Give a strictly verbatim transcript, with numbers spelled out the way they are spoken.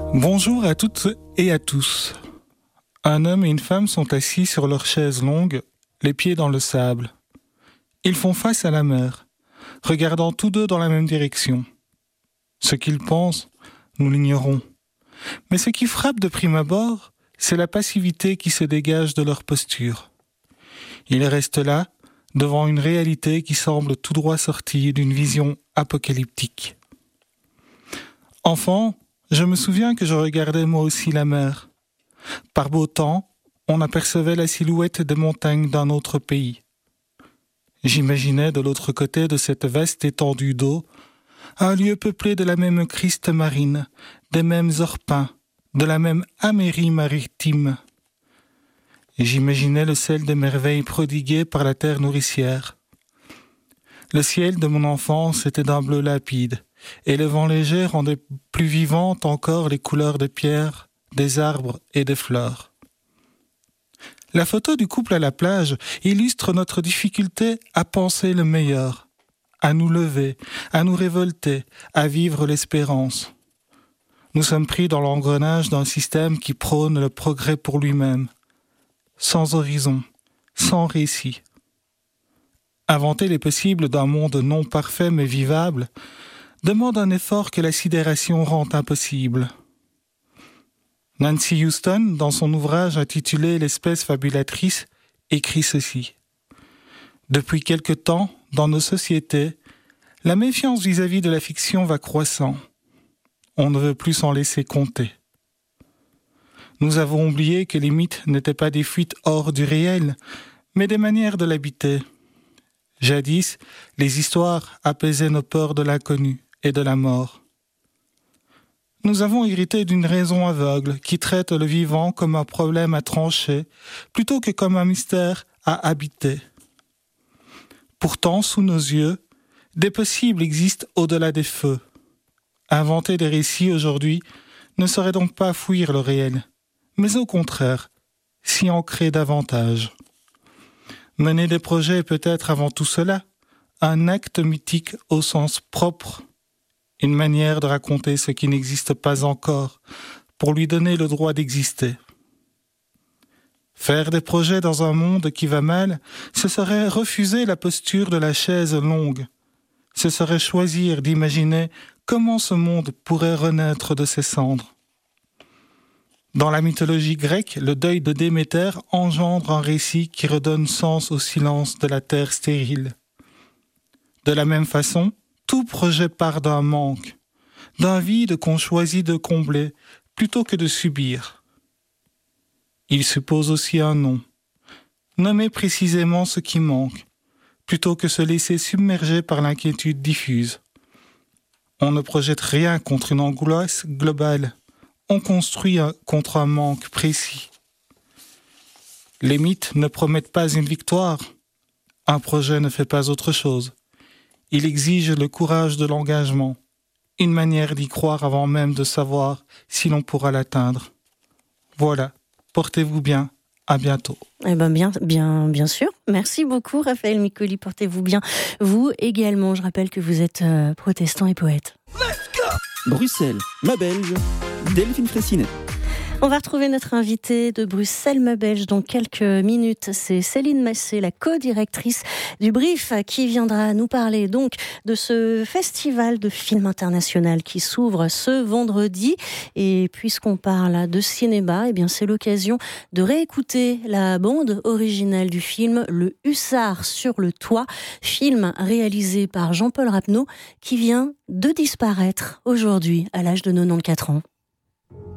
Bonjour à toutes et à tous. Un homme et une femme sont assis sur leur chaise longue, les pieds dans le sable. Ils font face à la mer, regardant tous deux dans la même direction. Ce qu'ils pensent, nous l'ignorons. Mais ce qui frappe de prime abord, c'est la passivité qui se dégage de leur posture. Ils restent là, devant une réalité qui semble tout droit sortie d'une vision apocalyptique. Enfant, je me souviens que je regardais moi aussi la mer. Par beau temps, on apercevait la silhouette des montagnes d'un autre pays. J'imaginais de l'autre côté de cette vaste étendue d'eau, un lieu peuplé de la même criste marine, des mêmes orpins, de la même Amérie maritime. J'imaginais le sel des merveilles prodiguées par la terre nourricière. Le ciel de mon enfance était d'un bleu limpide, et le vent léger rendait plus vivantes encore les couleurs des pierres, des arbres et des fleurs. La photo du couple à la plage illustre notre difficulté à penser le meilleur, à nous lever, à nous révolter, à vivre l'espérance. Nous sommes pris dans l'engrenage d'un système qui prône le progrès pour lui-même, sans horizon, sans récit. Inventer les possibles d'un monde non parfait mais vivable demande un effort que la sidération rend impossible. Nancy Houston, dans son ouvrage intitulé « L'espèce fabulatrice », écrit ceci. « Depuis quelque temps, dans nos sociétés, la méfiance vis-à-vis de la fiction va croissant. On ne veut plus s'en laisser compter. Nous avons oublié que les mythes n'étaient pas des fuites hors du réel, mais des manières de l'habiter. Jadis, les histoires apaisaient nos peurs de l'inconnu et de la mort. Nous avons hérité d'une raison aveugle qui traite le vivant comme un problème à trancher, plutôt que comme un mystère à habiter. Pourtant, sous nos yeux, des possibles existent au-delà des feux. Inventer des récits aujourd'hui ne serait donc pas fuir le réel, mais au contraire, s'y ancrer davantage. Mener des projets est peut-être avant tout cela, un acte mythique au sens propre, une manière de raconter ce qui n'existe pas encore, pour lui donner le droit d'exister. Faire des projets dans un monde qui va mal, ce serait refuser la posture de la chaise longue. Ce serait choisir d'imaginer comment ce monde pourrait renaître de ses cendres. Dans la mythologie grecque, le deuil de Déméter engendre un récit qui redonne sens au silence de la terre stérile. De la même façon, tout projet part d'un manque, d'un vide qu'on choisit de combler plutôt que de subir. Il suppose aussi un nom, nommer précisément ce qui manque, plutôt que se laisser submerger par l'inquiétude diffuse. On ne projette rien contre une angoisse globale, on construit un, contre un manque précis. Les mythes ne promettent pas une victoire, un projet ne fait pas autre chose. Il exige le courage de l'engagement, une manière d'y croire avant même de savoir si l'on pourra l'atteindre. Voilà, portez-vous bien, à bientôt. Eh ben bien, bien, bien sûr. Merci beaucoup, Raphaël Micoli. Portez-vous bien, vous également. Je rappelle que vous êtes euh, protestant et poète. Bruxelles, ma belge, Delphine Fraissinet. On va retrouver notre invitée de Bruxelles, ma belge, dans quelques minutes. C'est Céline Massé, la co-directrice du Brief, qui viendra nous parler donc de ce festival de films international qui s'ouvre ce vendredi. Et puisqu'on parle de cinéma, eh bien c'est l'occasion de réécouter la bande originale du film Le Hussard sur le toit, film réalisé par Jean-Paul Rapneau, qui vient de disparaître aujourd'hui à l'âge de quatre-vingt-quatorze ans.